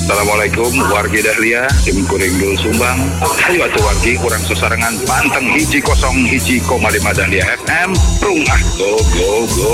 Assalamualaikum wargi Dahlia, tim Kuring Dul Sumbang. Ayo atuh wargi kurang sesarengan panteng 101,5 Dahlia FM. Go go go.